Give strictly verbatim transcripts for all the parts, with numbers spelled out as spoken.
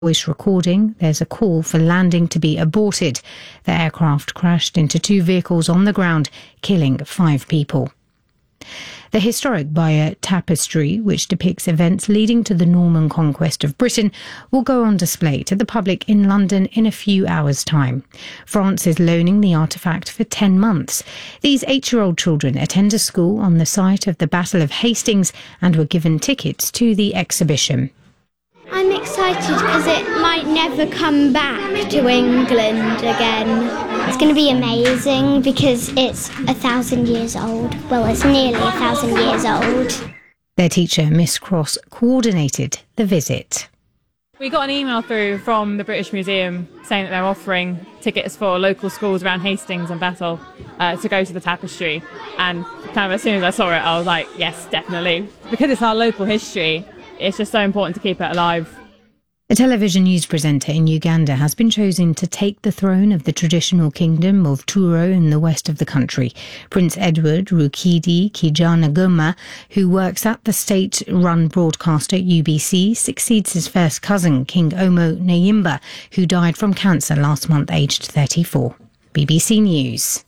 voice recording, there's a call for landing to be aborted. The aircraft crashed into two vehicles on the ground, killing five people. The historic Bayeux Tapestry, which depicts events leading to the Norman conquest of Britain, will go on display to the public in London in a few hours' time. France is loaning the artefact for ten months. These eight-year-old children attend a school on the site of the Battle of Hastings and were given tickets to the exhibition. I'm excited because it might never come back to England again. It's going to be amazing because it's a thousand years old. Well, it's nearly a thousand years old. Their teacher, Miss Cross, coordinated the visit. We got an email through from the British Museum saying that they're offering tickets for local schools around Hastings and Battle uh, to go to the tapestry. And kind of as soon as I saw it, I was like, yes, definitely. Because it's our local history, it's just so important to keep it alive. A television news presenter in Uganda has been chosen to take the throne of the traditional kingdom of Turo in the west of the country. Prince Edward Rukidi Kijana-Goma, who works at the state-run broadcaster U B C, succeeds his first cousin, King Omo Nayimba, who died from cancer last month, aged thirty-four. B B C News.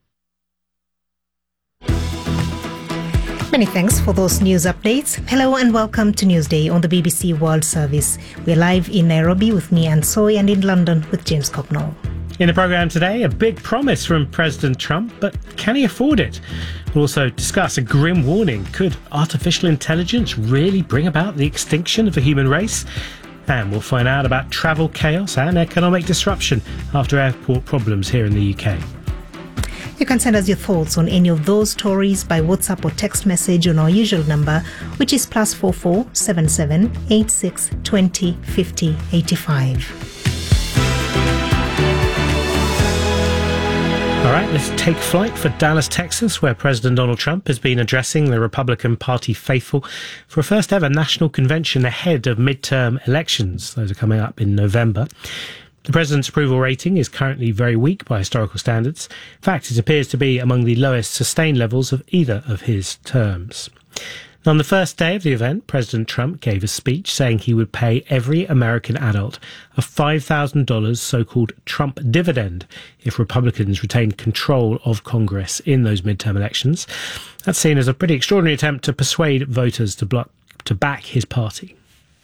Many thanks for those news updates. Hello and welcome to Newsday on the B B C World Service. We're live in Nairobi with me, Anne Soy, and in London with James Cocknell. In the programme today, a big promise from President Trump, but can he afford it? We'll also discuss a grim warning. Could artificial intelligence really bring about the extinction of the human race? And we'll find out about travel chaos and economic disruption after airport problems here in the U K. You can send us your thoughts on any of those stories by WhatsApp or text message on our usual number, which is plus four four seven seven eight six twenty fifty eighty five. All right, let's take flight for Dallas, Texas, where President Donald Trump has been addressing the Republican Party faithful for a first ever national convention ahead of midterm elections. Those are coming up in November. The president's approval rating is currently very weak by historical standards. In fact, it appears to be among the lowest sustained levels of either of his terms. Now, on the first day of the event, President Trump gave a speech saying he would pay every American adult a five thousand dollars so-called Trump dividend if Republicans retain control of Congress in those midterm elections. That's seen as a pretty extraordinary attempt to persuade voters to, block, to back his party.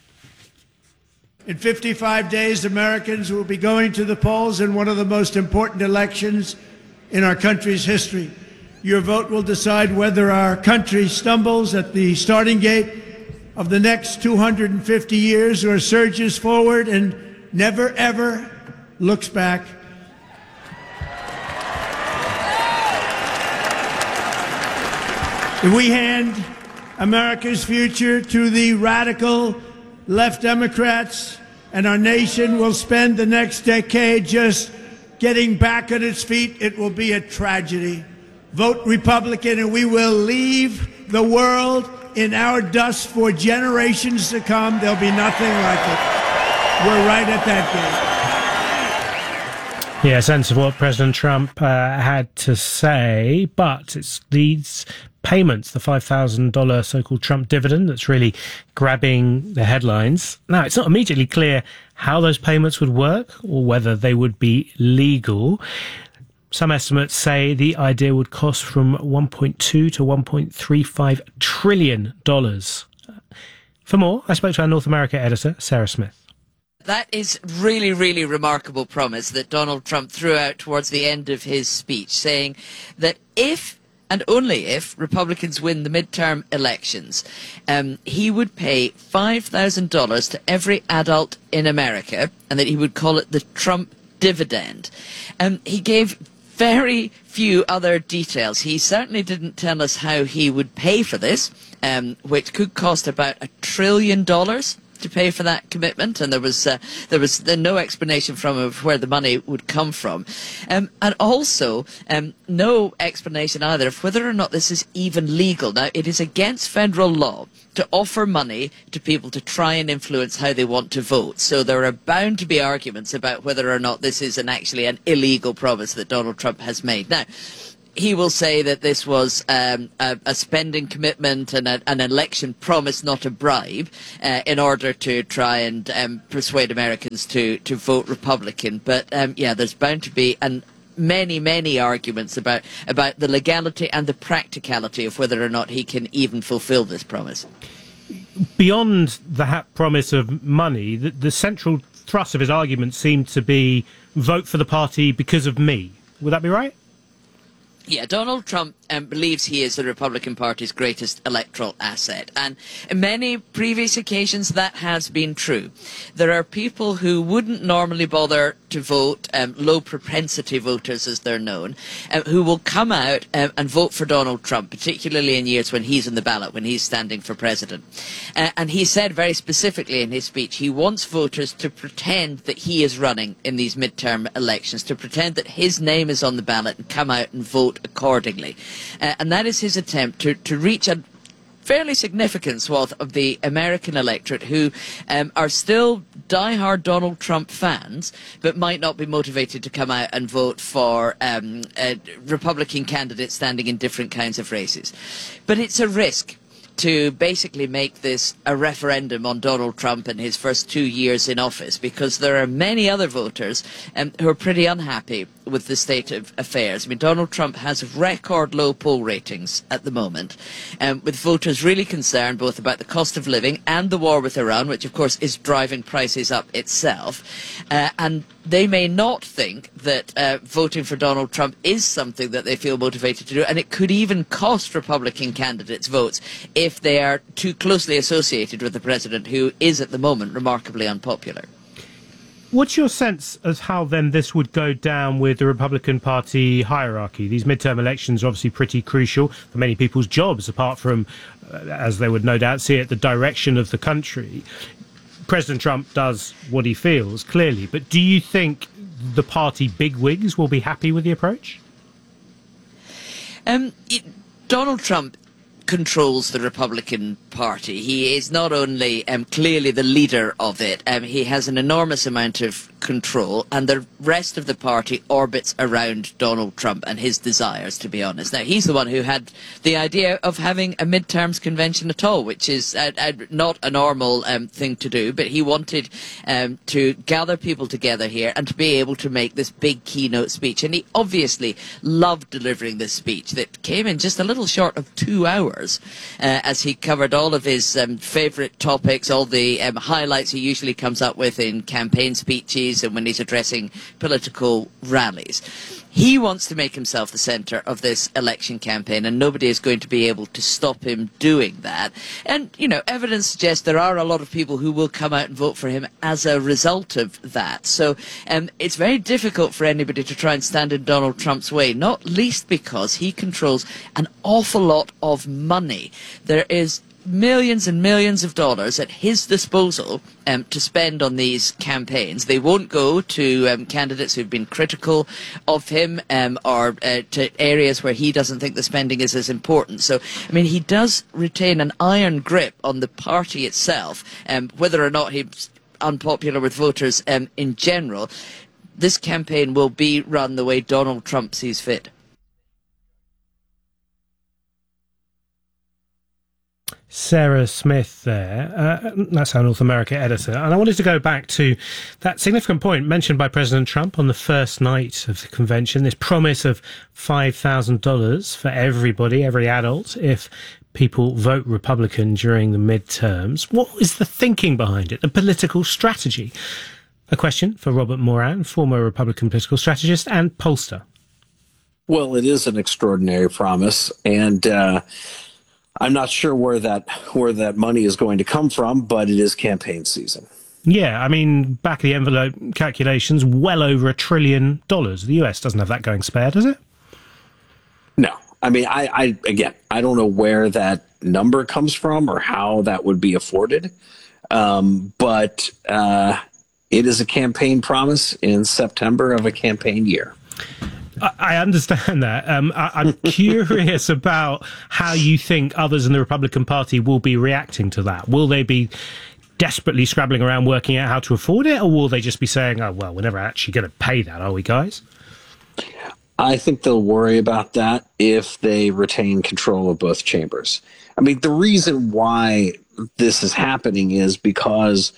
In fifty-five days, Americans will be going to the polls in one of the most important elections in our country's history. Your vote will decide whether our country stumbles at the starting gate of the next two hundred fifty years or surges forward and never, ever looks back. If we hand America's future to the radical left Democrats, and our nation will spend the next decade just getting back on its feet, it will be a tragedy. Vote Republican and we will leave the world in our dust for generations to come. There'll be nothing like it. We're right at that gate. Yeah, a sense of what President Trump uh, had to say, but it's these payments, the five thousand dollars so-called Trump dividend, that's really grabbing the headlines. Now, it's not immediately clear how those payments would work or whether they would be legal. Some estimates say the idea would cost from one point two to one point three five trillion dollars. For more, I spoke to our North America editor, Sarah Smith. That is really, really remarkable promise that Donald Trump threw out towards the end of his speech, saying that if and only if Republicans win the midterm elections, um, he would pay five thousand dollars to every adult in America, and that he would call it the Trump dividend. Um, he gave very few other details. He certainly didn't tell us how he would pay for this, um, which could cost about a trillion dollars to pay for that commitment, and there was uh, there was uh, no explanation from him of where the money would come from, um, and also um, no explanation either of whether or not this is even legal. Now, it is against federal law to offer money to people to try and influence how they want to vote. So there are bound to be arguments about whether or not this is an actually an illegal promise that Donald Trump has made. Now, he will say that this was um, a, a spending commitment and a, an election promise, not a bribe, uh, in order to try and um, persuade Americans to, to vote Republican. But um, yeah, there's bound to be an many, many arguments about, about the legality and the practicality of whether or not he can even fulfill this promise. Beyond the ha- promise of money, the, the central thrust of his argument seemed to be vote for the party because of me. Would that be right? Yeah, Donald Trump um, believes he is the Republican Party's greatest electoral asset. And in many previous occasions, that has been true. There are people who wouldn't normally bother to vote, um, low propensity voters as they're known, um, who will come out um, and vote for Donald Trump, particularly in years when he's on the ballot, when he's standing for president. Uh, and he said very specifically in his speech, he wants voters to pretend that he is running in these midterm elections, to pretend that his name is on the ballot and come out and vote accordingly. Uh, and that is his attempt to, to reach a fairly significant swath of the American electorate who um, are still die-hard Donald Trump fans, but might not be motivated to come out and vote for um, uh, Republican candidates standing in different kinds of races. But it's a risk to basically make this a referendum on Donald Trump and his first two years in office, because there are many other voters um, who are pretty unhappy with the state of affairs. I mean, Donald Trump has record low poll ratings at the moment, um, with voters really concerned both about the cost of living and the war with Iran, which of course is driving prices up itself. Uh, and they may not think that uh, voting for Donald Trump is something that they feel motivated to do, and it could even cost Republican candidates votes if they are too closely associated with the president, who is at the moment remarkably unpopular. What's your sense of how then this would go down with the Republican Party hierarchy? These midterm elections are obviously pretty crucial for many people's jobs, apart from, uh, as they would no doubt see it, the direction of the country. President Trump does what he feels, clearly, but do you think the party bigwigs will be happy with the approach? Um, it, Donald Trump controls the Republican Party. He is not only um, clearly the leader of it, um, he has an enormous amount of control, and the rest of the party orbits around Donald Trump and his desires, to be honest. Now, he's the one who had the idea of having a midterms convention at all, which is uh, uh, not a normal um, thing to do, but he wanted um, to gather people together here and to be able to make this big keynote speech. And he obviously loved delivering this speech that came in just a little short of two hours uh, as he covered all of his um, favourite topics, all the um, highlights he usually comes up with in campaign speeches and when he's addressing political rallies. He wants to make himself the centre of this election campaign, and nobody is going to be able to stop him doing that. And, you know, evidence suggests there are a lot of people who will come out and vote for him as a result of that. So um, it's very difficult for anybody to try and stand in Donald Trump's way, not least because he controls an awful lot of money. There is millions and millions of dollars at his disposal um, to spend on these campaigns. They won't go to um, candidates who've been critical of him um, or uh, to areas where he doesn't think the spending is as important. So, I mean, he does retain an iron grip on the party itself, um, whether or not he's unpopular with voters um, in general. This campaign will be run the way Donald Trump sees fit. Sarah Smith there, uh, that's our North America editor. And I wanted to go back to that significant point mentioned by President Trump on the first night of the convention, this promise of five thousand dollars for everybody, every adult, if people vote Republican during the midterms. What is the thinking behind it, the political strategy? A question for Robert Moran, former Republican political strategist and pollster. Well, it is an extraordinary promise, and uh, I'm not sure where that where that money is going to come from, but it is campaign season. Yeah, I mean, back of the envelope calculations, well over a trillion dollars. The U S doesn't have that going spare, does it? No. I mean, I, I again, I don't know where that number comes from or how that would be afforded, um, but uh, it is a campaign promise in September of a campaign year. I understand that. Um, I, I'm curious about how you think others in the Republican Party will be reacting to that. Will they be desperately scrabbling around working out how to afford it, or will they just be saying, oh, well, we're never actually going to pay that, are we, guys? I think they'll worry about that if they retain control of both chambers. I mean, the reason why this is happening is because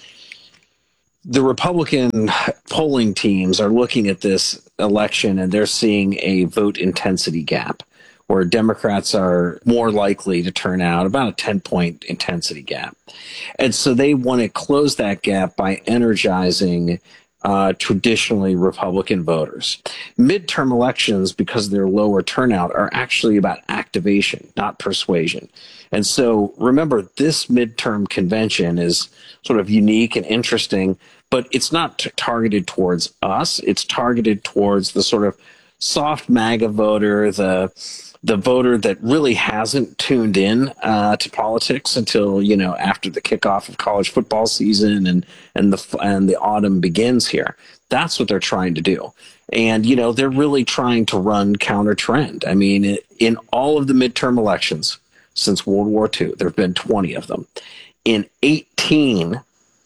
the Republican polling teams are looking at this election and they're seeing a vote intensity gap where Democrats are more likely to turn out, about a ten-point intensity gap. And so they want to close that gap by energizing uh, traditionally Republican voters. Midterm elections, because of their lower turnout, are actually about activation, not persuasion. And so remember, this midterm convention is sort of unique and interesting, but it's not t- targeted towards us. It's targeted towards the sort of soft MAGA voter, the the voter that really hasn't tuned in uh, to politics until, you know, after the kickoff of college football season and and the and the autumn begins here. That's what they're trying to do. And, you know, they're really trying to run counter trend. I mean, in all of the midterm elections since World War Two, there have been twenty of them. In eighteen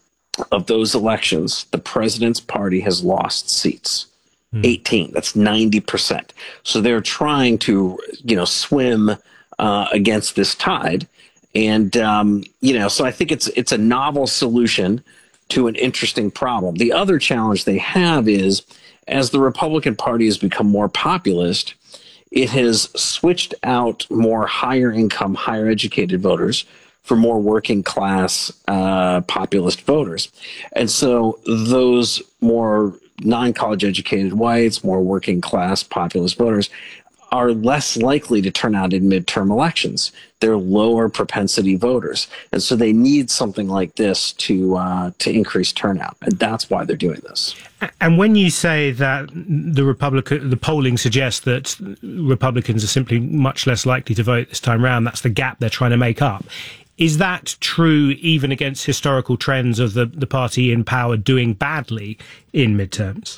of those elections, the president's party has lost seats. eighteen. That's ninety percent. So they're trying to, you know, swim uh, against this tide. And, um, you know, so I think it's it's a novel solution to an interesting problem. The other challenge they have is, as the Republican Party has become more populist, it has switched out more higher income, higher educated voters for more working class uh, populist voters. And so those more non-college educated whites, more working class populist voters are less likely to turn out in midterm elections. They're lower propensity voters. And so they need something like this to uh, to increase turnout. And that's why they're doing this. And when you say that the Republican, the polling suggests that Republicans are simply much less likely to vote this time round, that's the gap they're trying to make up. Is that true even against historical trends of the, the party in power doing badly in midterms?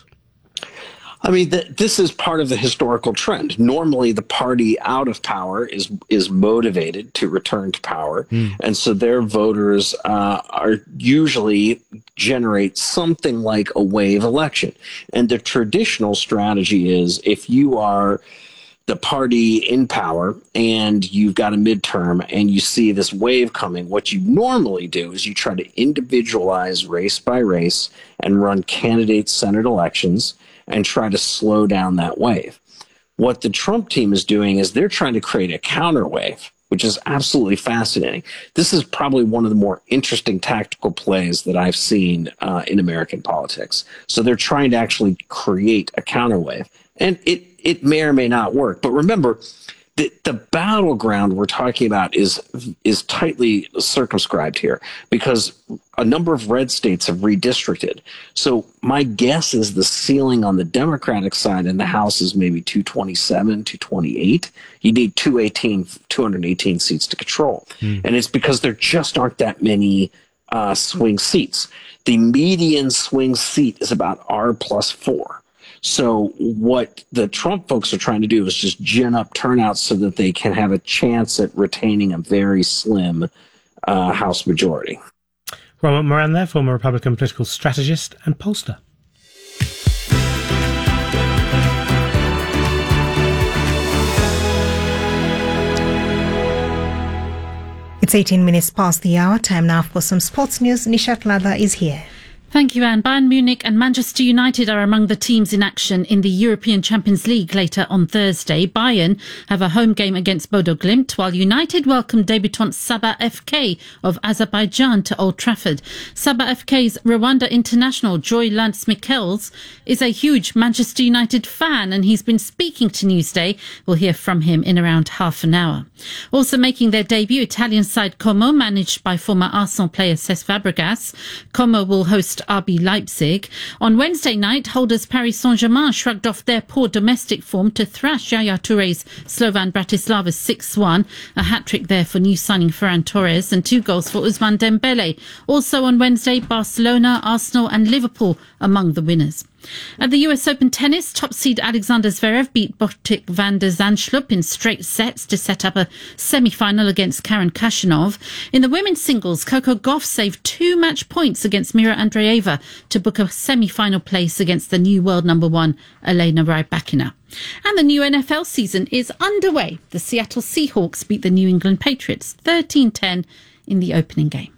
I mean, th- this is part of the historical trend. Normally, the party out of power is is motivated to return to power. Mm. And so their voters uh, are usually generate something like a wave election. And the traditional strategy is, if you are the party in power and you've got a midterm and you see this wave coming, what you normally do is you try to individualize race by race and run candidate-centered elections and try to slow down that wave. What the Trump team is doing is they're trying to create a counter wave, which is absolutely fascinating. This is probably one of the more interesting tactical plays that I've seen uh, in American politics. So they're trying to actually create a counter wave. And it It may or may not work. But remember, the, the battleground we're talking about is is tightly circumscribed here because a number of red states have redistricted. So my guess is the ceiling on the Democratic side in the House is maybe two twenty-seven, two twenty-eight. You need two eighteen, two eighteen seats to control. Mm. And it's because there just aren't that many uh, swing seats. The median swing seat is about R plus four. So what the Trump folks are trying to do is just gin up turnout so that they can have a chance at retaining a very slim uh, House majority. Robert Moran there, former Republican political strategist and pollster. It's eighteen minutes past the hour. Time now for some sports news. Nishat Ladha is here. Thank you, Anne. Bayern Munich and Manchester United are among the teams in action in the European Champions League later on Thursday. Bayern have a home game against Bodo Glimt, while United welcome debutant Sabah F K of Azerbaijan to Old Trafford. Sabah F K's Rwanda international Joy Lance Michels is a huge Manchester United fan, and he's been speaking to Newsday. We'll hear from him in around half an hour. Also making their debut, Italian side Como, managed by former Arsenal player Cesc Fabregas. Como will host R B Leipzig. On Wednesday night, holders Paris Saint-Germain shrugged off their poor domestic form to thrash Yaya Touré's Slovan Bratislava six one. A hat-trick there for new signing Ferran Torres and two goals for Ousmane Dembele. Also on Wednesday, Barcelona, Arsenal and Liverpool among the winners. At the U S Open tennis, top seed Alexander Zverev beat Botic van der Zandschulp in straight sets to set up a semi-final against Karen Khachanov. In the women's singles, Coco Gauff saved two match points against Mira Andreeva to book a semi-final place against the new world number one, Elena Rybakina. And the new N F L season is underway. The Seattle Seahawks beat the New England Patriots thirteen ten in the opening game.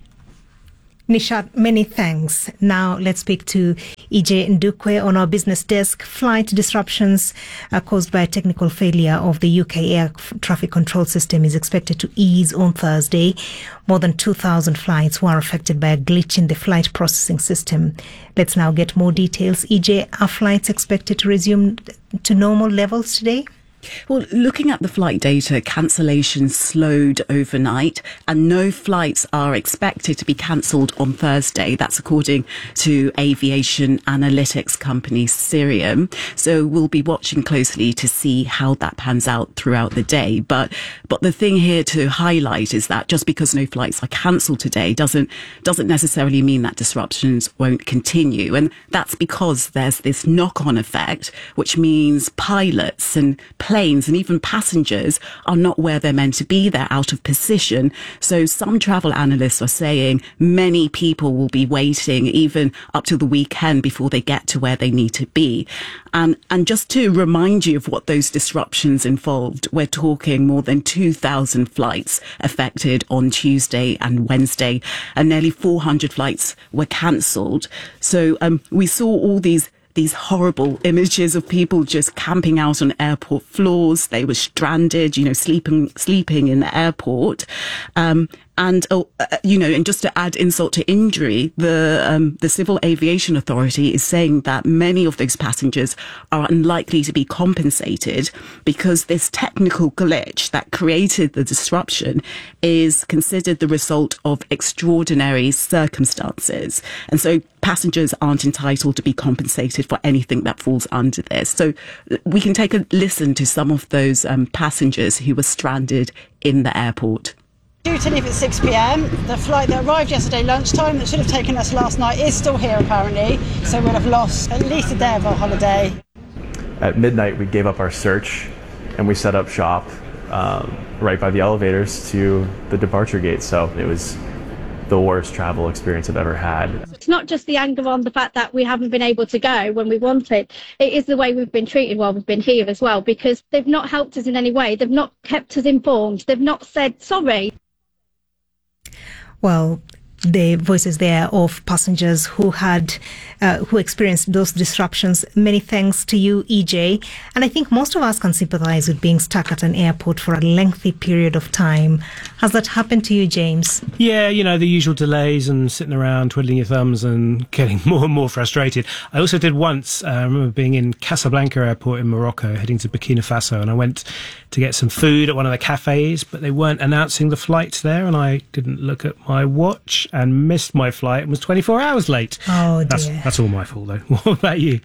Nishat, many thanks. Now let's speak to E J Ndukwe on our business desk. Flight disruptions uh, caused by a technical failure of the U K air traffic control system is expected to ease on Thursday. More than two thousand flights were affected by a glitch in the flight processing system. Let's now get more details. E J, are flights expected to resume to normal levels today? Well, looking at the flight data, cancellations slowed overnight and no flights are expected to be cancelled on Thursday. That's according to aviation analytics company Cirium. So we'll be watching closely to see how that pans out throughout the day. But but the thing here to highlight is that just because no flights are cancelled today doesn't doesn't necessarily mean that disruptions won't continue. And that's because there's this knock-on effect, which means pilots and planes and even passengers are not where they're meant to be. They're out of position. So some travel analysts are saying many people will be waiting even up to the weekend before they get to where they need to be. And, and just to remind you of what those disruptions involved, we're talking more than two thousand flights affected on Tuesday and Wednesday, and nearly four hundred flights were cancelled. So um, we saw all these these horrible images of people just camping out on airport floors. They were stranded, you know, sleeping, sleeping in the airport. Um, and, oh, uh, you know, and just to add insult to injury, the, um, the Civil Aviation Authority is saying that many of those passengers are unlikely to be compensated because this technical glitch that created the disruption is considered the result of extraordinary circumstances. And so passengers aren't entitled to be compensated for anything that falls under this. So we can take a listen to some of those um, passengers who were stranded in the airport. Due to leave at six p m, the flight that arrived yesterday lunchtime that should have taken us last night is still here apparently, so we'll have lost at least a day of our holiday. At midnight we gave up our search and we set up shop um, right by the elevators to the departure gate, so it was the worst travel experience I've ever had. It's not just the anger on the fact that we haven't been able to go when we wanted. It is the way we've been treated while we've been here as well, because they've not helped us in any way. They've not kept us informed. They've not said sorry. Well, the voices there of passengers who had uh, who experienced those disruptions. Many thanks to you, E J. And I think most of us can sympathize with being stuck at an airport for a lengthy period of time. Has that happened to you, James? Yeah, you know, the usual delays and sitting around twiddling your thumbs and getting more and more frustrated. I also did once, uh, I remember being in Casablanca airport in Morocco, heading to Burkina Faso, and I went to get some food at one of the cafes, but they weren't announcing the flights there, and I didn't look at my watch and missed my flight and was twenty-four hours late. Oh, dear. That's, that's all my fault, though. What about you?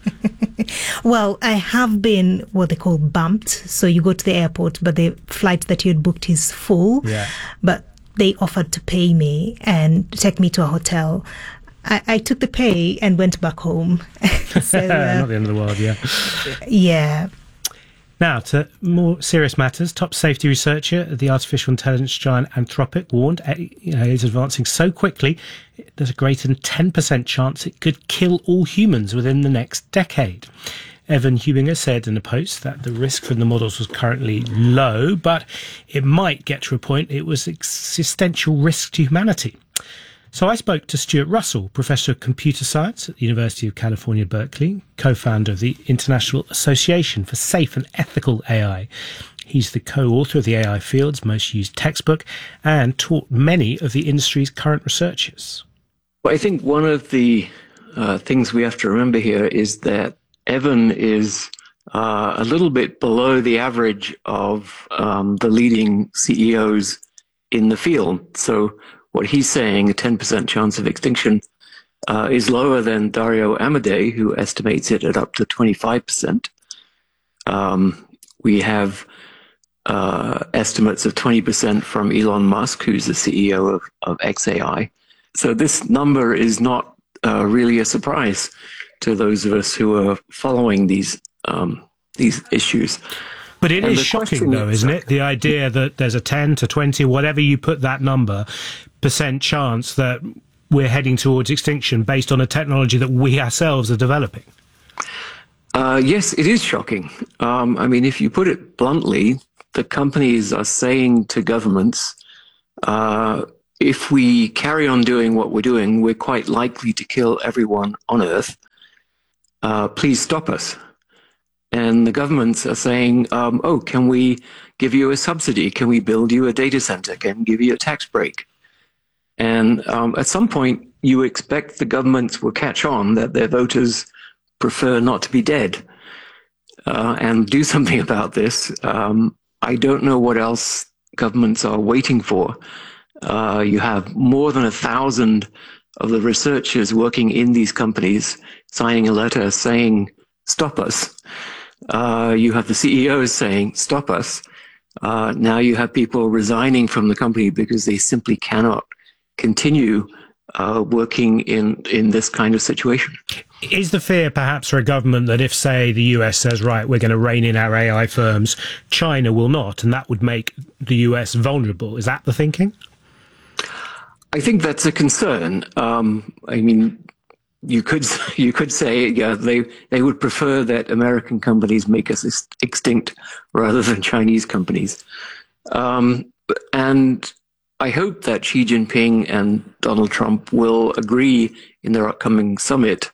Well, I have been what they call bumped. So you go to the airport, but the flight that you had booked is full. Yeah. But they offered to pay me and take me to a hotel. I, I took the pay and went back home. So, uh, Not the end of the world, yeah. Yeah. Now, to more serious matters, top safety researcher at the artificial intelligence giant Anthropic warned you know, it's advancing so quickly, there's a greater than ten percent chance it could kill all humans within the next decade. Evan Hubinger said in a post that the risk from the models was currently low, but it might get to a point it was existential risk to humanity. So I spoke to Stuart Russell, Professor of Computer Science at the University of California, Berkeley, co-founder of the International Association for Safe and Ethical A I. He's the co-author of the A I Field's most used textbook and taught many of the industry's current researchers. Well, I think one of the uh, things we have to remember here is that Evan is uh, a little bit below the average of um, the leading C E Os in the field. So what he's saying, a ten percent chance of extinction, uh, is lower than Dario Amodei, who estimates it at up to twenty-five percent. Um, we have uh, estimates of twenty percent from Elon Musk, who's the C E O of, of X A I. So this number is not uh, really a surprise. to those of us who are following these um, these issues. But it and is shocking, though, isn't it? The idea that there's a ten to twenty, whatever you put that number, percent chance that we're heading towards extinction based on a technology that we ourselves are developing. Uh, yes, it is shocking. Um, I mean, if you put it bluntly, the companies are saying to governments, uh, if we carry on doing what we're doing, we're quite likely to kill everyone on Earth. Uh, please stop us. And the governments are saying, um, oh, can we give you a subsidy? Can we build you a data center? Can we give you a tax break? And um, at some point, you expect the governments will catch on that their voters prefer not to be dead uh, and do something about this. Um, I don't know what else governments are waiting for. Uh, you have more than a thousand of the researchers working in these companies signing a letter saying, stop us. Uh, you have the C E Os saying, stop us. Uh, now you have people resigning from the company because they simply cannot continue uh, working in, in this kind of situation. Is the fear perhaps for a government that if, say, the U S says, right, we're going to rein in our A I firms, China will not, and that would make the U S vulnerable? Is that the thinking? I think that's a concern. Um, I mean, you could you could say, yeah, they they would prefer that American companies make us extinct rather than Chinese companies. Um, and I hope that Xi Jinping and Donald Trump will agree in their upcoming summit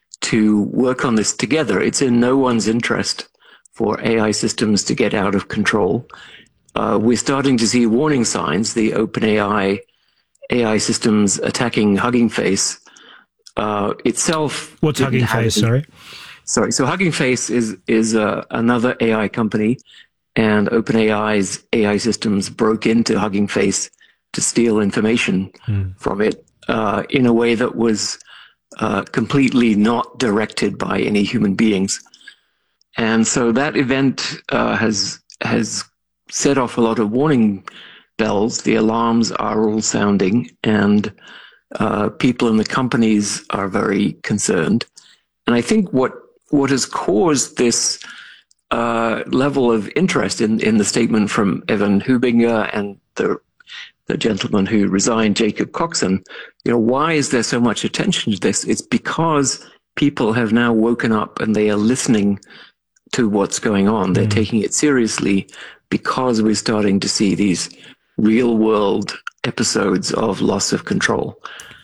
to work on this together. It's in no one's interest for A I systems to get out of control. Uh, we're starting to see warning signs. The OpenAI A I systems attacking Hugging Face uh, itself. What's Hugging Face? Any, sorry. Sorry. So Hugging Face is is uh, another A I company, and OpenAI's A I systems broke into Hugging Face to steal information hmm. from it uh, in a way that was uh, completely not directed by any human beings. And so that event uh, has has set off a lot of warning bells. The alarms are all sounding, and uh, people in the companies are very concerned. And I think what what has caused this uh, level of interest in, in the statement from Evan Hubinger and the the gentleman who resigned, Jacob Coxon, you know, why is there so much attention to this? It's because people have now woken up and they are listening to what's going on. They're mm. taking it seriously because we're starting to see these real world episodes of loss of control.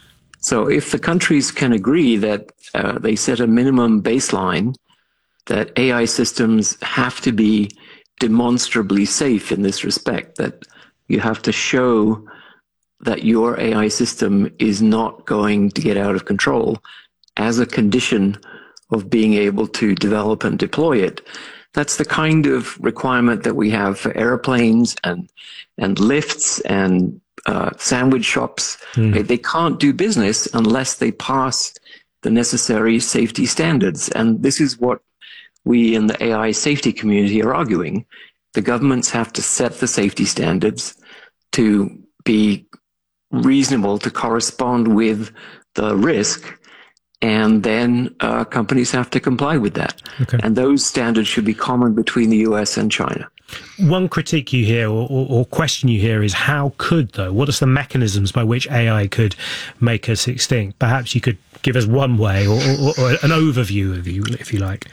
So if the countries can agree that uh, they set a minimum baseline, that A I systems have to be demonstrably safe in this respect, that you have to show that your A I system is not going to get out of control as a condition of being able to develop and deploy it. That's the kind of requirement that we have for airplanes and and lifts and uh, sandwich shops. Mm. They, they can't do business unless they pass the necessary safety standards. And this is what we in the A I safety community are arguing. The governments have to set the safety standards to be reasonable, to correspond with the risk, and then uh, companies have to comply with that. Okay. And those standards should be common between the U S and China. One critique you hear, or, or, or question you hear, is how could, though? What are the mechanisms by which A I could make us extinct? Perhaps you could give us one way, or, or, or an overview, of you, if you like.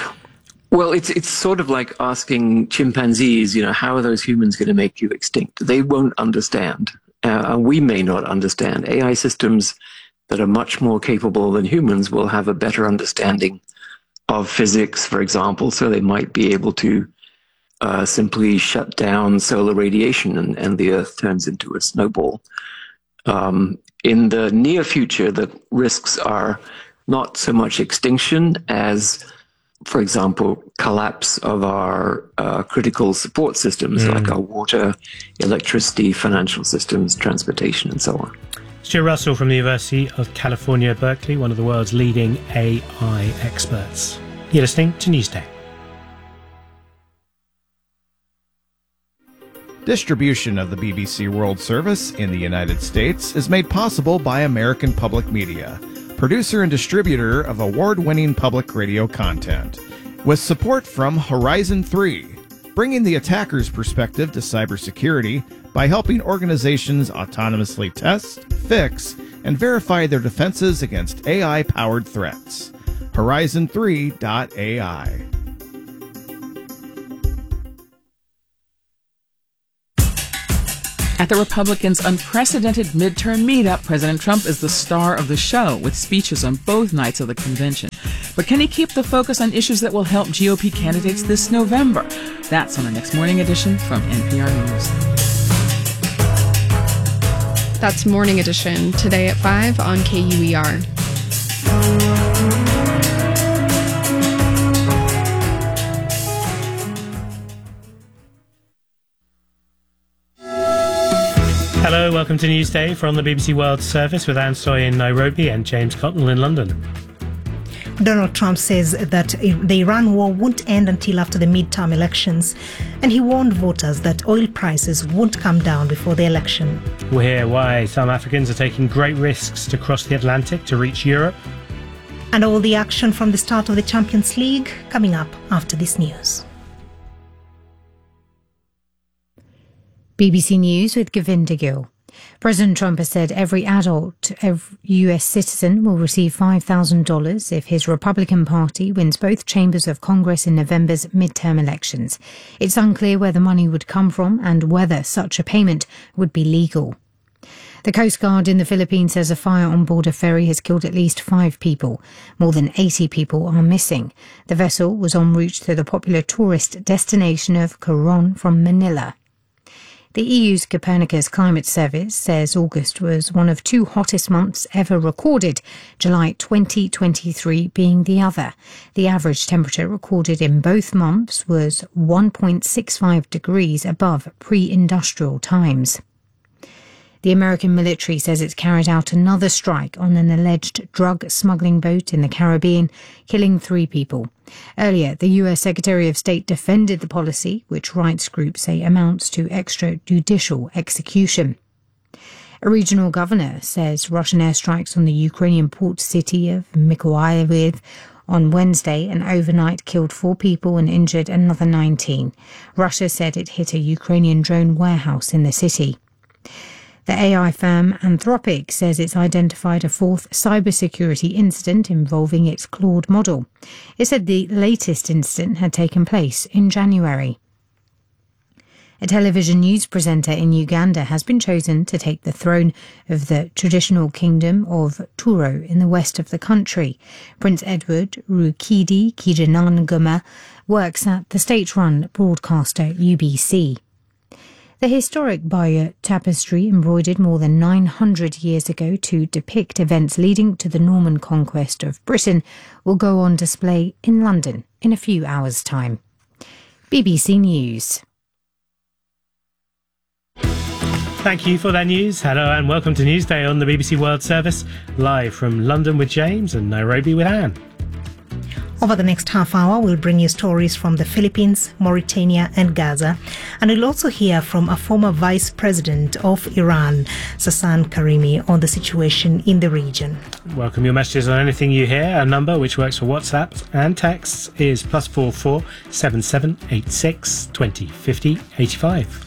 Well, it's it's sort of like asking chimpanzees, you know, how are those humans going to make you extinct? They won't understand. Uh, we may not understand. A I systems that are much more capable than humans will have a better understanding of physics, for example, so they might be able to uh, simply shut down solar radiation and, and the Earth turns into a snowball. Um, in the near future, the risks are not so much extinction as, for example, collapse of our uh, critical support systems, mm. like our water, electricity, financial systems, transportation, and so on. Stuart Russell from the University of California, Berkeley, one of the world's leading A I experts. You're listening to Newsday. Distribution of the B B C World Service in the United States is made possible by American Public Media. producer and distributor of award-winning public radio content. With support from Horizon three, bringing the attacker's perspective to cybersecurity by helping organizations autonomously test, fix, and verify their defenses against A I-powered threats. Horizon three dot A I. At the Republicans' unprecedented midterm meetup, President Trump is the star of the show, with speeches on both nights of the convention. But can he keep the focus on issues that will help G O P candidates this November? That's on the next Morning Edition from N P R News. That's Morning Edition, today at five on K U E R. Hello, welcome to Newsday from the B B C World Service with Anne Soy in Nairobi and James Cotnell in London. Donald Trump says that the Iran war won't end until after the midterm elections, and he warned voters that oil prices won't come down before the election. We'll hear why some Africans are taking great risks to cross the Atlantic to reach Europe. And all the action from the start of the Champions League coming up after this news. B B C News with Govinda Gill. President Trump has said every adult U S citizen will receive five thousand dollars if his Republican Party wins both chambers of Congress in November's midterm elections. It's unclear where the money would come from and whether such a payment would be legal. The Coast Guard in the Philippines says a fire on board a ferry has killed at least five people. More than eighty people are missing. The vessel was en route to the popular tourist destination of Coron from Manila. The E U's Copernicus Climate Service says August was one of two hottest months ever recorded, July twenty twenty-three being the other. The average temperature recorded in both months was one point six five degrees above pre-industrial times. The American military says it's carried out another strike on an alleged drug smuggling boat in the Caribbean, killing three people. Earlier, the U S Secretary of State defended the policy, which rights groups say amounts to extrajudicial execution. A regional governor says Russian airstrikes on the Ukrainian port city of Mykolaiv on Wednesday and overnight killed four people and injured another nineteen. Russia said it hit a Ukrainian drone warehouse in the city. The A I firm Anthropic says it's identified a fourth cybersecurity incident involving its Claude model. It said the latest incident had taken place in January. A television news presenter in Uganda has been chosen to take the throne of the traditional kingdom of Turo in the west of the country. Prince Edward Rukidi Kijanangoma works at the state-run broadcaster U B C. The historic Bayeux tapestry, embroidered more than nine hundred years ago to depict events leading to the Norman conquest of Britain, will go on display in London in a few hours' time. B B C News. Thank you for that news. Hello and welcome to Newsday on the B B C World Service, live from London with James and Nairobi with Anne. Over the next half hour, we'll bring you stories from the Philippines, Mauritania and Gaza. And we'll also hear from a former vice president of Iran, Sasan Karimi, on the situation in the region. Welcome your messages on anything you hear. Our number, which works for WhatsApp and texts, is plus four four seven seven eight six twenty fifty eighty five.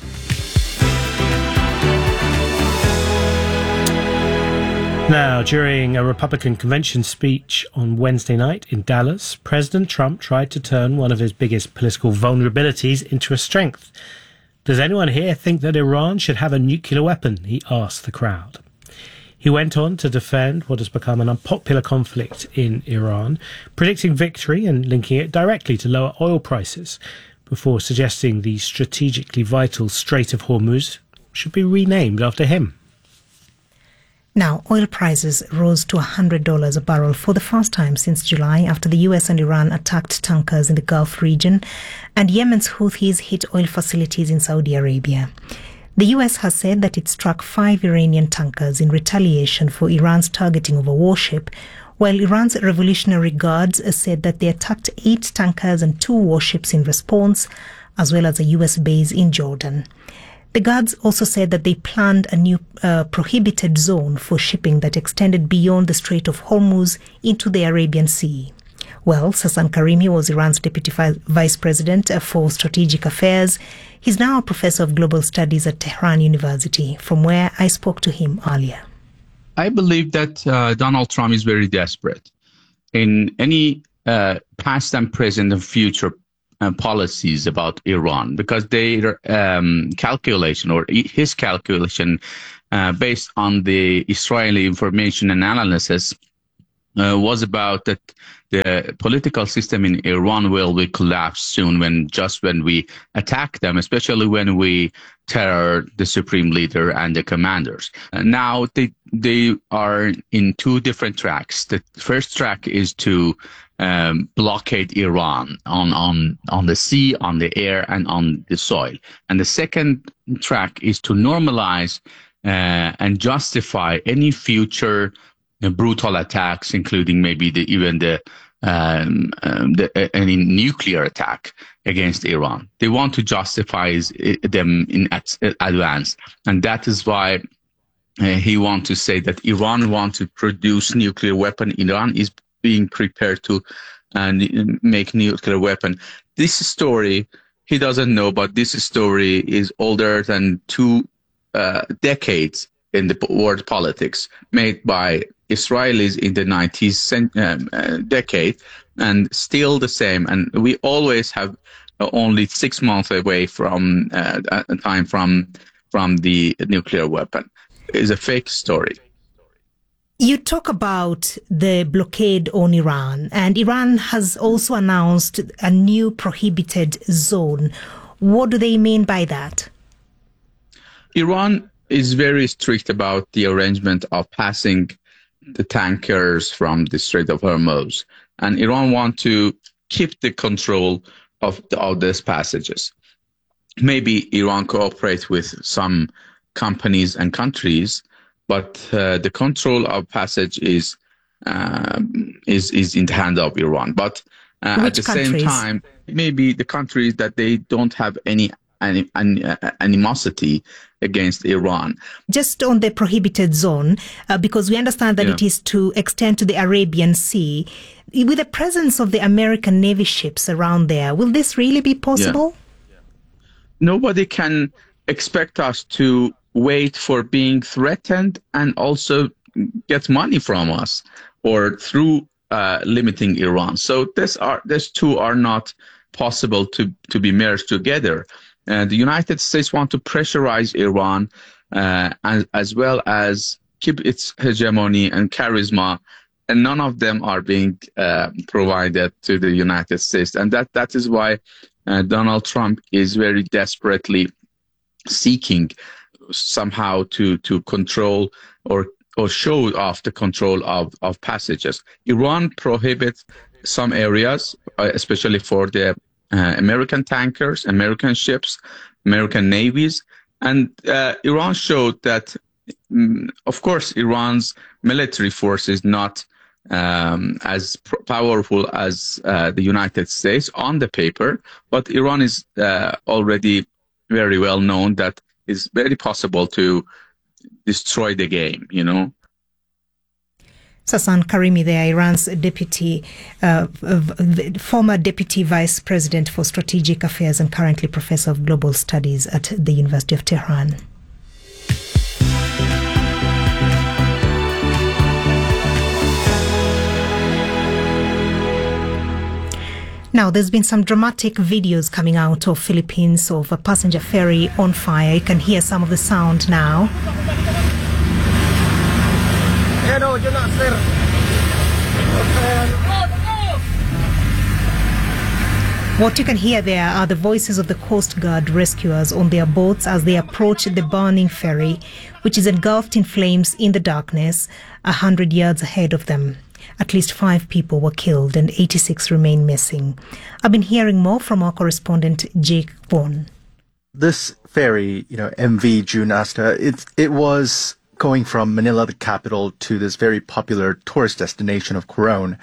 Now, during a Republican convention speech on Wednesday night in Dallas, President Trump tried to turn one of his biggest political vulnerabilities into a strength. Does anyone here think that Iran should have a nuclear weapon? He asked the crowd. He went on to defend what has become an unpopular conflict in Iran, predicting victory and linking it directly to lower oil prices, before suggesting the strategically vital Strait of Hormuz should be renamed after him. Now, oil prices rose to one hundred dollars a barrel for the first time since July after the U S and Iran attacked tankers in the Gulf region and Yemen's Houthis hit oil facilities in Saudi Arabia. The U S has said that it struck five Iranian tankers in retaliation for Iran's targeting of a warship, while Iran's Revolutionary Guards said that they attacked eight tankers and two warships in response, as well as a U S base in Jordan. The guards also said that they planned a new uh, prohibited zone for shipping that extended beyond the Strait of Hormuz into the Arabian Sea. Well, Sasan Karimi was Iran's Deputy Vice President for Strategic Affairs. He's now a professor of global studies at Tehran University, from where I spoke to him earlier. I believe that uh, Donald Trump is very desperate. In any uh, past and present and future uh, policies about Iran, because their um, calculation or his calculation uh, based on the Israeli information and analysis uh, was about that the political system in Iran will be collapsed soon when just when we attack them, especially when we terror the supreme leader and the commanders. Uh, now they they are in two different tracks. The first track is to um, blockade Iran on, on, on the sea, on the air, and on the soil. And the second track is to normalize uh, and justify any future uh, brutal attacks, including maybe the, even the Um, um, the, uh, any nuclear attack against Iran. They want to justify them in at, advance. And that is why uh, he wants to say that Iran wants to produce nuclear weapon. Iran is being prepared to uh, make nuclear weapon. This story, he doesn't know, but this story is older than two uh, decades in the world politics, made by Israelis in the nineties um, uh, decade, and still the same. And we always have uh, only six months away from uh, time from from the nuclear weapon. It's a fake story. You talk about the blockade on Iran, and Iran has also announced a new prohibited zone. What do they mean by that? Iran is very strict about the arrangement of passing the tankers from the Strait of Hormuz, and Iran want to keep the control of, the, of these passages. Maybe Iran cooperate with some companies and countries, but uh, the control of passage is um, is is in the hand of Iran. But uh, at the countries? same time, maybe the countries that they don't have any Any, any, uh, animosity against Iran. Just on the prohibited zone, uh, because we understand that yeah. it is to extend to the Arabian Sea, with the presence of the American Navy ships around there, will this really be possible? Yeah. Nobody can expect us to wait for being threatened and also get money from us or through uh, limiting Iran. So this are, these two are not possible to, to be merged together. Uh, the United States want to pressurize Iran uh, as, as well as keep its hegemony and charisma, and none of them are being uh, provided to the United States. And that, that is why uh, Donald Trump is very desperately seeking somehow to, to control or, or show off the control of, of passages. Iran prohibits some areas, uh, especially for the Uh, American tankers, American ships, American navies. And uh, Iran showed that, um, of course, Iran's military force is not um, as powerful as uh, the United States on the paper, but Iran is uh, already very well known that it's very possible to destroy the game, you know. Sasan Karimi there, Iran's deputy, uh, former deputy vice president for strategic affairs and currently professor of global studies at the University of Tehran. Now, there's been some dramatic videos coming out of Philippines of a passenger ferry on fire. You can hear some of the sound now. What you can hear there are the voices of the Coast Guard rescuers on their boats as they approach the burning ferry, which is engulfed in flames in the darkness, a hundred yards ahead of them. At least five people were killed and eighty-six remain missing. I've been hearing more from our correspondent Jake Vaughan. This ferry, you know, M V June Asta, it, it was going from Manila, the capital, to this very popular tourist destination of Coron.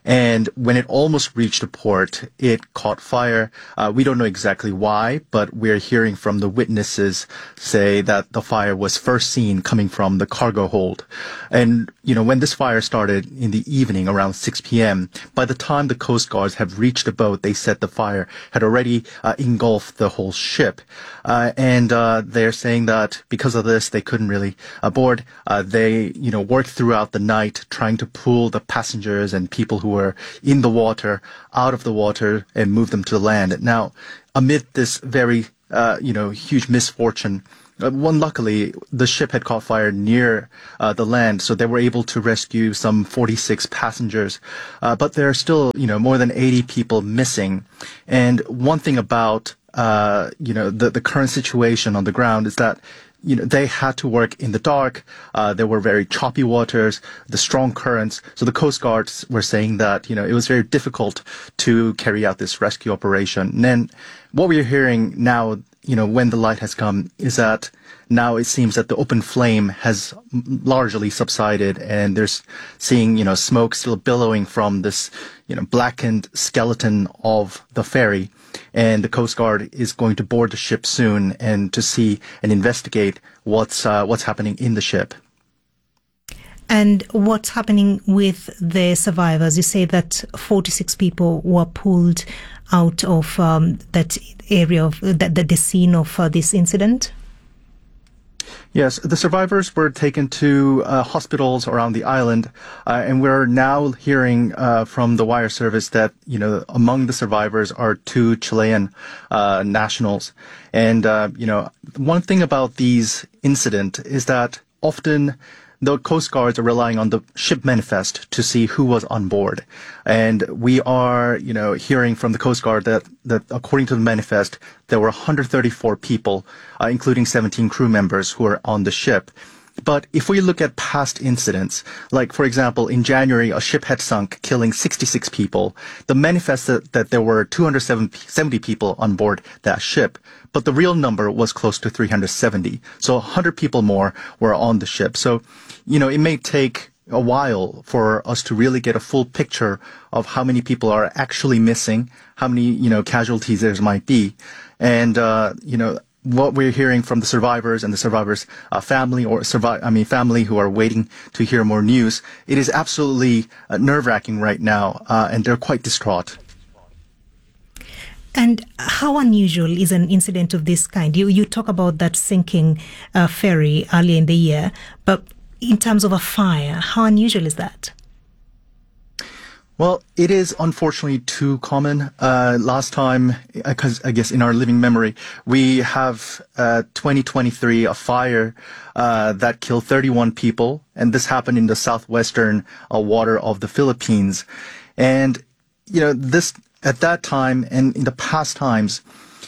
And when it almost reached the port, it caught fire. Uh, we don't know exactly why, but we're hearing from the witnesses say that the fire was first seen coming from the cargo hold. And, you know, when this fire started in the evening around six p.m., by the time the Coast Guards have reached the boat, they said the fire had already uh, engulfed the whole ship. Uh, and uh, they're saying that because of this, they couldn't really board. Uh, they, you know, worked throughout the night trying to pull the passengers and people who were in the water out of the water and move them to the land. Now, amid this very, uh, you know, huge misfortune, uh, one luckily the ship had caught fire near uh, the land, so they were able to rescue some forty-six passengers. Uh, but there are still, you know, more than eighty people missing. And one thing about, uh, you know, the the current situation on the ground is that, you know, they had to work in the dark. Uh, there were very choppy waters, the strong currents. So the Coast Guards were saying that, you know, it was very difficult to carry out this rescue operation. And then what we're hearing now, you know, when the light has come, is that now it seems that the open flame has largely subsided, and there's seeing, you know, smoke still billowing from this, you know, blackened skeleton of the ferry. And the Coast Guard is going to board the ship soon and to see and investigate what's uh, what's happening in the ship. And what's happening with the survivors? You say that forty-six people were pulled out of um, that area of that the, the scene of uh, this incident. Yes, the survivors were taken to uh, hospitals around the island, uh, and we're now hearing uh, from the wire service that, you know, among the survivors are two Chilean uh, nationals. And, uh, you know, one thing about these incidents is that often the Coast Guards are relying on the ship manifest to see who was on board. And we are, you know, hearing from the Coast Guard that, that according to the manifest, there were one hundred thirty-four people, uh, including seventeen crew members who are on the ship. But if we look at past incidents, like, for example, in January, a ship had sunk, killing sixty-six people. The manifest said that there were two hundred seventy people on board that ship, but the real number was close to three hundred seventy. So one hundred people more were on the ship. So, you know, it may take a while for us to really get a full picture of how many people are actually missing, how many, you know, casualties there might be. And, uh, you know, what we're hearing from the survivors and the survivors' uh, family or survive, I mean, family who are waiting to hear more news, it is absolutely uh, nerve-wracking right now, uh, and they're quite distraught. And how unusual is an incident of this kind? You you talk about that sinking uh, ferry earlier in the year, but in terms of a fire, how unusual is that? Well, it is unfortunately too common. Uh, last time, because I guess in our living memory, we have uh, twenty twenty-three, a fire uh, that killed thirty-one people, and this happened in the southwestern uh, water of the Philippines. And, you know, this at that time and in the past times,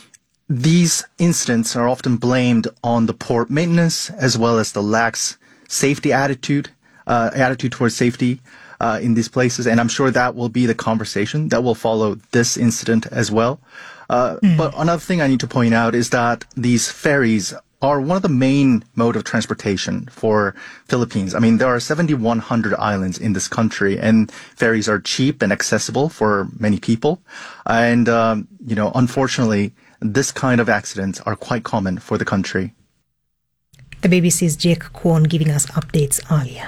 these incidents are often blamed on the poor maintenance as well as the lax safety attitude, uh, attitude towards safety. Uh, in these places, and I'm sure that will be the conversation that will follow this incident as well. Uh, mm. But another thing I need to point out is that these ferries are one of the main mode of transportation for Philippines. I mean, there are seven thousand one hundred islands in this country, and ferries are cheap and accessible for many people. And, um, you know, unfortunately, this kind of accidents are quite common for the country. The B B C's Jake Kwon giving us updates earlier.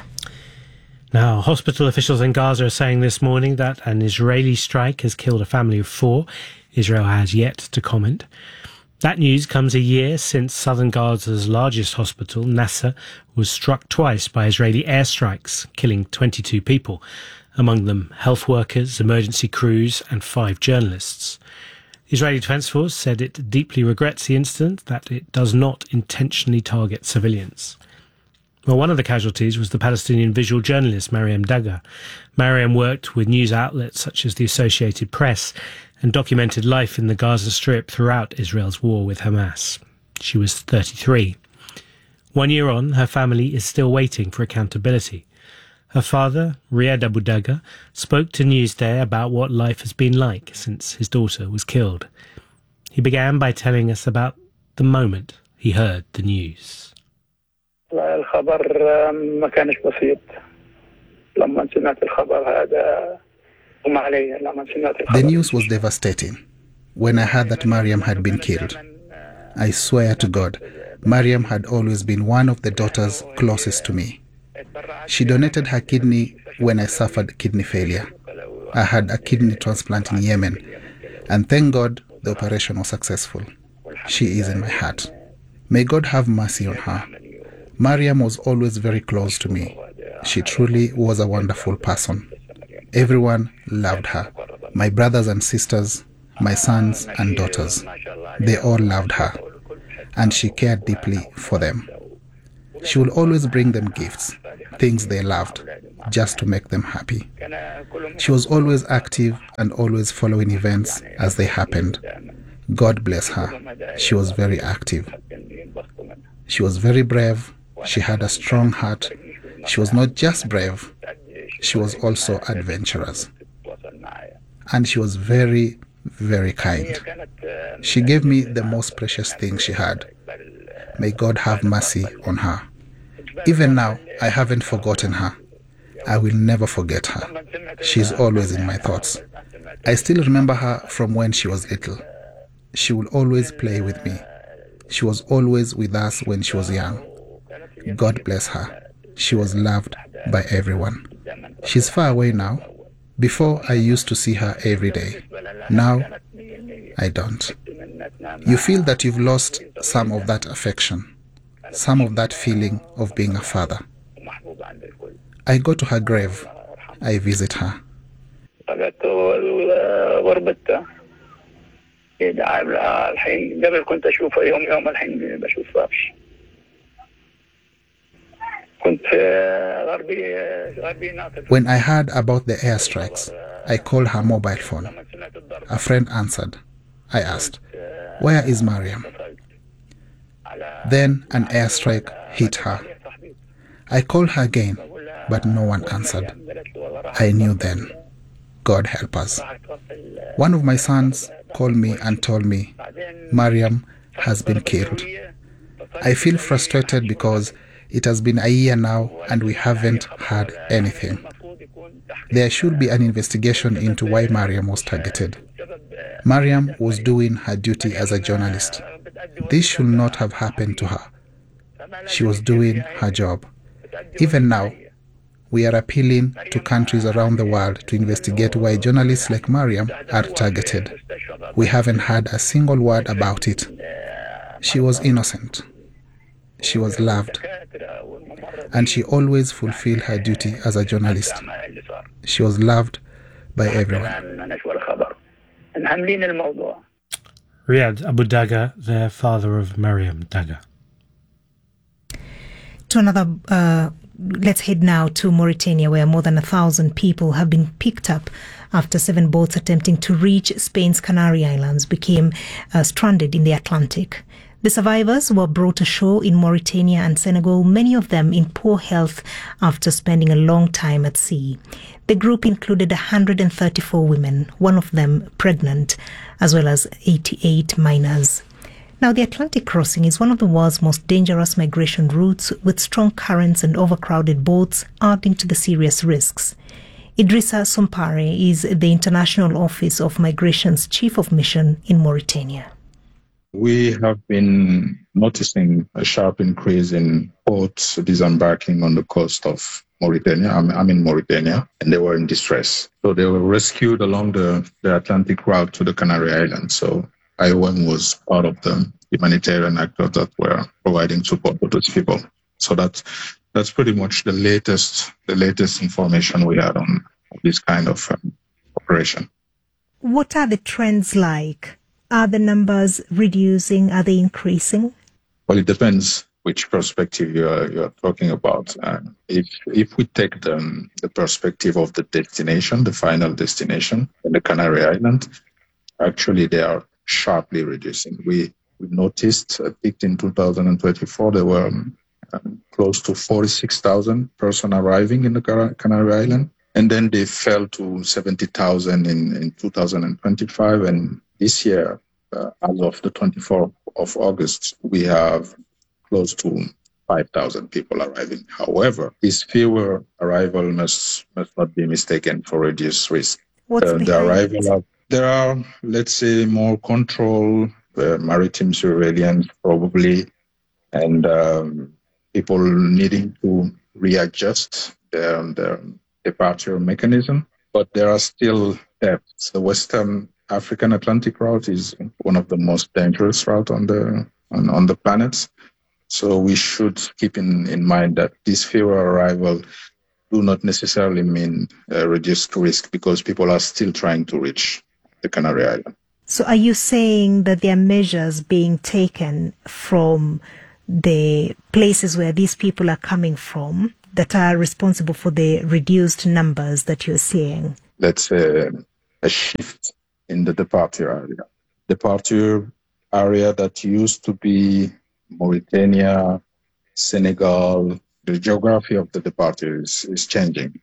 Now, hospital officials in Gaza are saying this morning that an Israeli strike has killed a family of four. Israel has yet to comment. That news comes a year since southern Gaza's largest hospital, Nasser, was struck twice by Israeli airstrikes, killing twenty-two people, among them health workers, emergency crews and five journalists. The Israeli Defense Force said it deeply regrets the incident, that it does not intentionally target civilians. Well, one of the casualties was the Palestinian visual journalist Mariam Daga. Mariam worked with news outlets such as the Associated Press and documented life in the Gaza Strip throughout Israel's war with Hamas. She was thirty-three. One year on, her family is still waiting for accountability. Her father, Riyad Abu Daga, spoke to Newsday about what life has been like since his daughter was killed. He began by telling us about the moment he heard the news. الخبر ما كانش بسيط لما سمعت الخبر هذا The news was devastating. When I heard that Mariam had been killed, I swear to God, Mariam had always been one of the daughters closest to me. She donated her kidney when I suffered kidney failure. I had a kidney transplant in Yemen, and thank God the operation was successful. She is in my heart. May God have mercy on her. Mariam was always very close to me. She truly was a wonderful person. Everyone loved her. My brothers and sisters, my sons and daughters, they all loved her, and she cared deeply for them. She would always bring them gifts, things they loved, just to make them happy. She was always active and always following events as they happened. God bless her. She was very active. She was very brave. She had a strong heart. She was not just brave, she was also adventurous. And she was very, very kind. She gave me the most precious thing she had. May God have mercy on her. Even now, I haven't forgotten her. I will never forget her. She's always in my thoughts. I still remember her from when she was little. She would always play with me. She was always with us when she was young. God bless her. She was loved by everyone. She's far away now. Before, I used to see her every day. Now, I don't. You feel that you've lost some of that affection, some of that feeling of being a father. I go to her grave. I visit her. When I heard about the airstrikes, I called her mobile phone. A friend answered. I asked, "Where is Mariam?" Then an airstrike hit her. I called her again, but no one answered. I knew then, God help us. One of my sons called me and told me, "Mariam has been killed." I feel frustrated because it has been a year now and we haven't heard anything. There should be an investigation into why Mariam was targeted. Mariam was doing her duty as a journalist. This should not have happened to her. She was doing her job. Even now, we are appealing to countries around the world to investigate why journalists like Mariam are targeted. We haven't heard a single word about it. She was innocent. She was loved. And she always fulfilled her duty as a journalist. She was loved by everyone. Riyad Abu Daga, the father of Mariam Daga. To another, uh, let's head now to Mauritania, where more than a thousand people have been picked up after seven boats attempting to reach Spain's Canary Islands became uh, stranded in the Atlantic. The survivors were brought ashore in Mauritania and Senegal, many of them in poor health after spending a long time at sea. The group included one hundred thirty-four women, one of them pregnant, as well as eighty-eight minors. Now, the Atlantic crossing is one of the world's most dangerous migration routes, with strong currents and overcrowded boats adding to the serious risks. Idrissa Sompare is the International Office of Migration's Chief of Mission in Mauritania. We have been noticing a sharp increase in boats disembarking on the coast of Mauritania. I'm, I'm in Mauritania, and they were in distress. So they were rescued along the, the Atlantic route to the Canary Islands. So I O M was part of the humanitarian actors that were providing support to those people. So that's that's pretty much the latest the latest information we had on this kind of um, operation. What are the trends like? Are the numbers reducing? Are they increasing? Well, it depends which perspective you are, you are talking about. Uh, if if we take the, the perspective of the destination, the final destination in the Canary Island, actually they are sharply reducing. We, we noticed, uh, peaked in two thousand twenty-four, there were um, um, close to forty-six thousand persons arriving in the Canary Island. And then they fell to seventy thousand in, in two thousand twenty-five. And this year, uh, as of the twenty-fourth of August, we have close to five thousand people arriving. However, this fewer arrival must, must not be mistaken for reduced risk. What's the, the behind arrival it? of, there are, let's say, more control, uh, maritime surveillance probably, and um, people needing to readjust their, their departure mechanism. But there are still depths. The Western African Atlantic route is one of the most dangerous routes on the on, on the planet. So we should keep in, in mind that this fewer arrival do not necessarily mean uh, reduced risk, because people are still trying to reach the Canary Islands. So are you saying that there are measures being taken from the places where these people are coming from that are responsible for the reduced numbers that you're seeing? Let's say a shift in the departure area. Departure area that used to be Mauritania, Senegal, the geography of the departure is, is changing.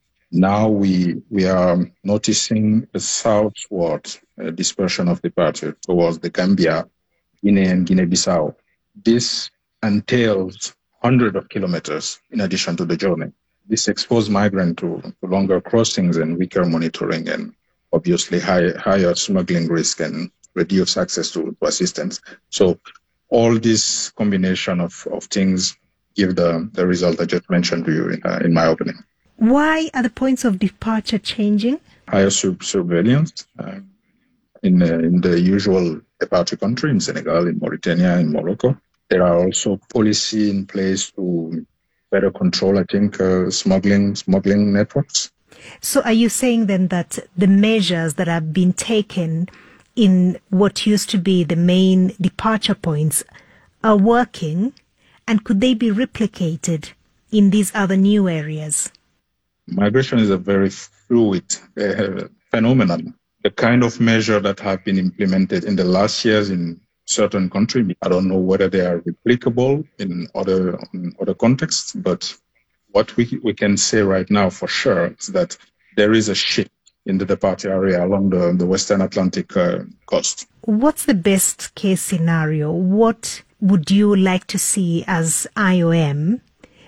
Now we we are noticing a southward uh, dispersion of departure towards the Gambia, Guinea and Guinea-Bissau. This entails hundreds of kilometers in addition to the journey. This exposes migrants to, to longer crossings and weaker monitoring, and obviously high, higher smuggling risk and reduced access to, to assistance. So all this combination of, of things give the, the result I just mentioned to you in, uh, in my opening. Why are the points of departure changing? Higher sur- surveillance uh, in, uh, in the usual departure country, in Senegal, in Mauritania, in Morocco. There are also policy in place to better control, I think, uh, smuggling smuggling networks. So are you saying then that the measures that have been taken in what used to be the main departure points are working, and could they be replicated in these other new areas? Migration is a very fluid uh, phenomenon. The kind of measure that have been implemented in the last years in certain countries, I don't know whether they are replicable in other in other contexts, but what we we can say right now for sure is that there is a shift in the departure area along the, the Western Atlantic uh, coast. What's the best case scenario? What would you like to see as I O M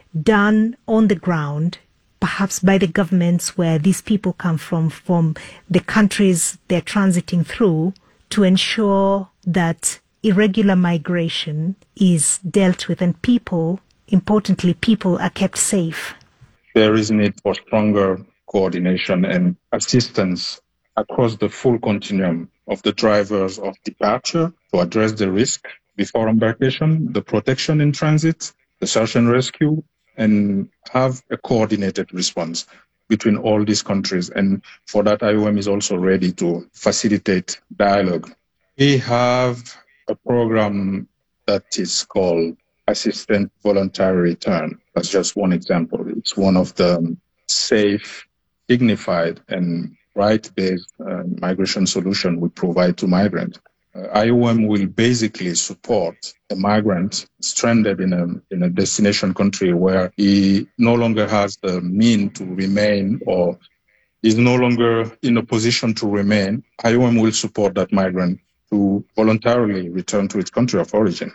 done on the ground, perhaps by the governments where these people come from, from the countries they're transiting through, to ensure that irregular migration is dealt with and people, importantly, people are kept safe? There is need for stronger coordination and assistance across the full continuum of the drivers of departure to address the risk before embarkation, the protection in transit, the search and rescue, and have a coordinated response between all these countries. And for that, I O M is also ready to facilitate dialogue. We have a program that is called Assistant Voluntary Return. That's just one example. It's one of the safe, dignified, and right-based uh, migration solution we provide to migrants. Uh, I O M will basically support a migrant stranded in a in a destination country where he no longer has the means to remain or is no longer in a position to remain. I O M will support that migrant to voluntarily return to its country of origin.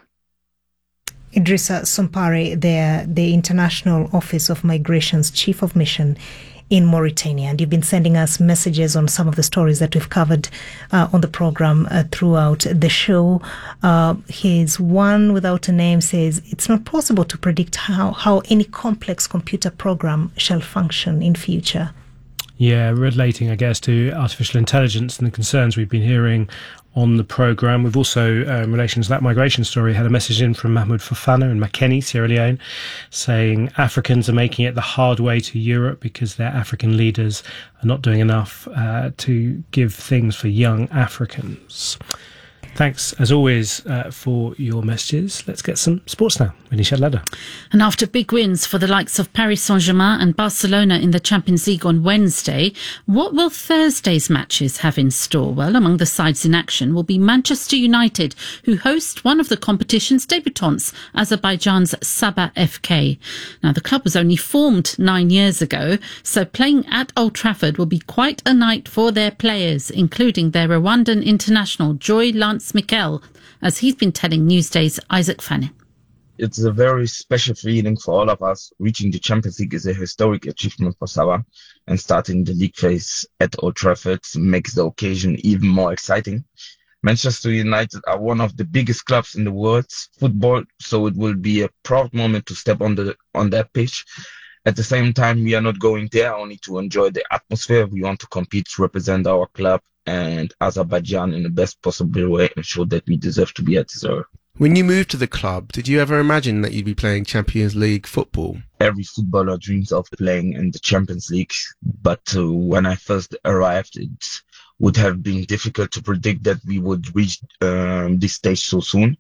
Idrissa Sompare, there, the International Office of Migration's Chief of Mission in Mauritania, and you've been sending us messages on some of the stories that we've covered uh, on the program uh, throughout the show. Uh, here's one without a name, says it's not possible to predict how, how any complex computer program shall function in future. Yeah, relating, I guess, to artificial intelligence and the concerns we've been hearing on the programme. We've also, uh, in relation to that migration story, had a message in from Mahmoud Fofana in Makeni, Sierra Leone, saying Africans are making it the hard way to Europe because their African leaders are not doing enough uh, to give things for young Africans. Thanks, as always, uh, for your messages. Let's get some sports now with Nishad Ladder. And after big wins for the likes of Paris Saint-Germain and Barcelona in the Champions League on Wednesday, what will Thursday's matches have in store? Well, among the sides in action will be Manchester United, who host one of the competition's debutants, Azerbaijan's Sabah F K. Now, the club was only formed nine years ago, so playing at Old Trafford will be quite a night for their players, including their Rwandan international Joy Lance Mikel, as he's been telling Newsday's Isaac Fannin. It's a very special feeling for all of us. Reaching the Champions League is a historic achievement for Sabah, and starting the league phase at Old Trafford makes the occasion even more exciting. Manchester United are one of the biggest clubs in the world's football, so it will be a proud moment to step on the on that pitch. At the same time, we are not going there only to enjoy the atmosphere. We want to compete to represent our club and Azerbaijan in the best possible way and show that we deserve to be at Zurich. When you moved to the club, did you ever imagine that you'd be playing Champions League football? Every footballer dreams of playing in the Champions League, but uh, when I first arrived, it would have been difficult to predict that we would reach um, this stage so soon.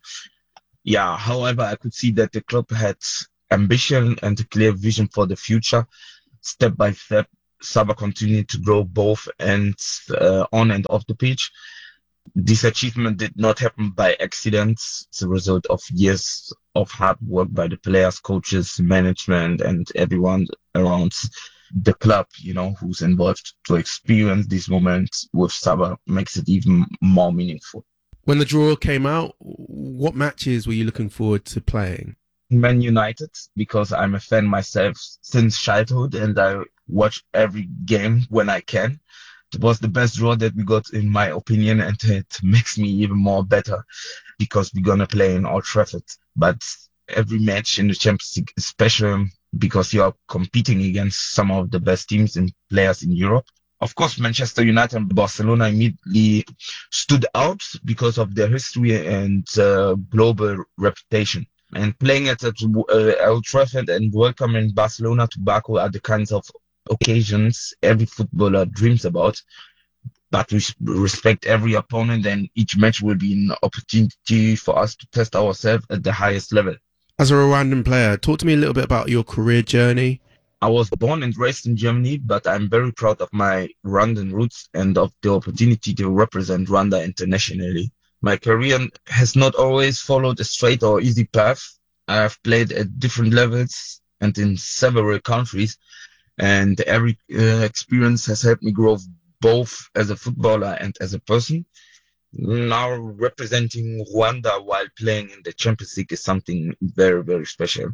Yeah, however, I could see that the club had ambition and a clear vision for the future. Step by step, Sabah continued to grow both ends uh, on and off the pitch. This achievement did not happen by accident. It's a result of years of hard work by the players, coaches, management, and everyone around the club, you know, who's involved. To experience this moment with Sabah makes it even more meaningful. When the draw came out, what matches were you looking forward to playing? Man United, because I'm a fan myself since childhood and I watch every game when I can. It was the best draw that we got, in my opinion, and it makes me even more better because we're going to play in Old Trafford. But every match in the Champions League is special because you are competing against some of the best teams and players in Europe. Of course, Manchester United and Barcelona immediately stood out because of their history and uh, global reputation. And playing at uh, Old Trafford and welcoming Barcelona to Baku are the kinds of occasions every footballer dreams about, but we respect every opponent, and each match will be an opportunity for us to test ourselves at the highest level. As a Rwandan player, talk to me a little bit about your career journey. I was born and raised in Germany, but I'm very proud of my Rwandan roots and of the opportunity to represent Rwanda internationally. My career has not always followed a straight or easy path. I have played at different levels and in several countries, and every uh, experience has helped me grow both as a footballer and as a person. Now representing Rwanda while playing in the Champions League is something very, very special.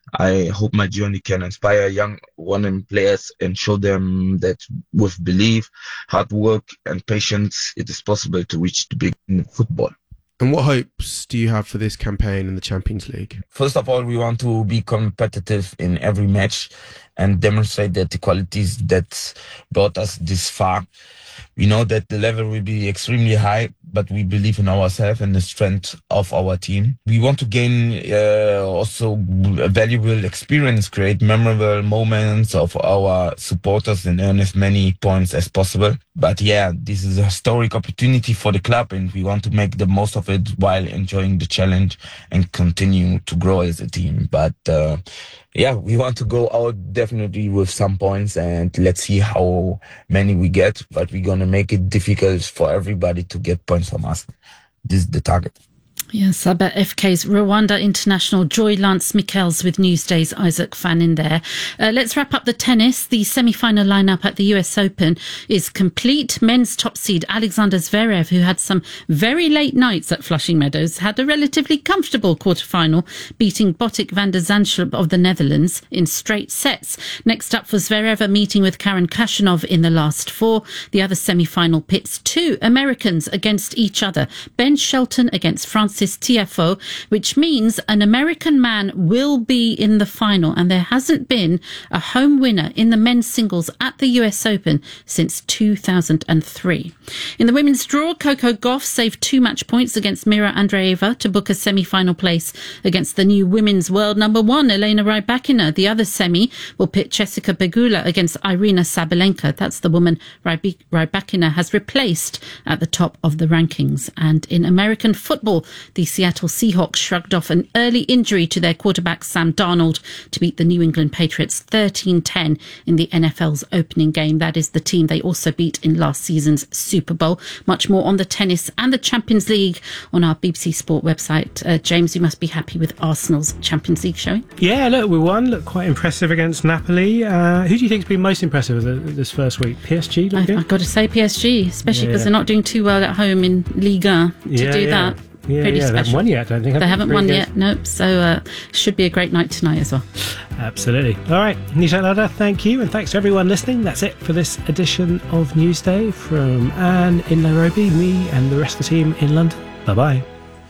I hope my journey can inspire young Rwandan players and show them that with belief, hard work and patience, it is possible to reach the big in football. And what hopes do you have for this campaign in the Champions League? First of all, we want to be competitive in every match and demonstrate that the qualities that brought us this far. We know that the level will be extremely high, but we believe in ourselves and the strength of our team. We want to gain uh, also a valuable experience, create memorable moments of our supporters and earn as many points as possible. But yeah, this is a historic opportunity for the club and we want to make the most of it while enjoying the challenge and continue to grow as a team. But uh, yeah, we want to go out definitely with some points and let's see how many we get, but we're going to make it difficult for everybody to get points from us. This is the target. Yes, Sabah F K's Rwanda international Joy Lance Michels with Newsday's Isaac Fannin there. Uh, let's wrap up the tennis. The semi-final lineup at the U S Open is complete. Men's top seed Alexander Zverev, who had some very late nights at Flushing Meadows, had a relatively comfortable quarter-final, beating Botic van der Zandschulp of the Netherlands in straight sets. Next up for Zverev, a meeting with Karen Khachanov in the last four. The other semi-final pits two Americans against each other. Ben Shelton against Francis Tiafoe, which means an American man will be in the final, and there hasn't been a home winner in the men's singles at the U S Open since two thousand three. In the women's draw, Coco Gauff saved two match points against Mira Andreeva to book a semi-final place against the new women's world number one, Elena Rybakina. The other semi will pit Jessica Pegula against Irina Sabalenka. That's the woman Rybakina has replaced at the top of the rankings. And in American football, the Seattle Seahawks shrugged off an early injury to their quarterback Sam Darnold to beat the New England Patriots thirteen ten in the N F L's opening game. That is the team they also beat in last season's Super Bowl. Much more on the tennis and the Champions League on our B B C Sport website. Uh, James, you must be happy with Arsenal's Champions League showing. Yeah, look, we won. Looked quite impressive against Napoli. Uh, who do you think's been most impressive this first week? P S G? I've, I've got to say P S G, especially because yeah, yeah. they're not doing too well at home in Liga to yeah, do yeah. that. Yeah, Pretty yeah, they haven't special. won yet, I don't think. have They haven't won Really yet, good. nope. So uh, should be a great night tonight as well. Absolutely. All right, Nishat Ladda, thank you, and thanks to everyone listening. That's it for this edition of Newsday from Anne in Nairobi, me and the rest of the team in London. Bye-bye.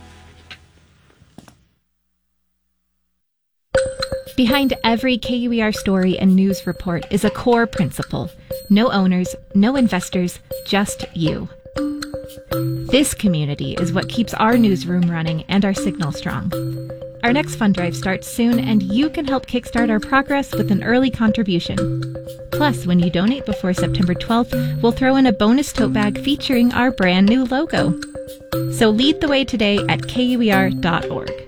Behind every K U E R story and news report is a core principle. No owners, no investors, just you. This community is what keeps our newsroom running and our signal strong. Our next fund drive starts soon, and you can help kickstart our progress with an early contribution. Plus, when you donate before September twelfth, we'll throw in a bonus tote bag featuring our brand new logo. So lead the way today at K U E R dot org.